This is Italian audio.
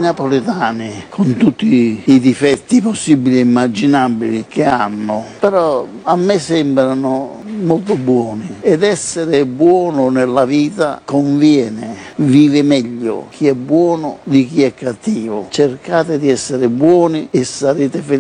napoletani, con tutti i difetti possibili e immaginabili che hanno, però a me sembrano molto buoni, ed essere buono nella vita conviene, vive meglio chi è buono di chi è cattivo. Cercate di essere buoni e sarete felici.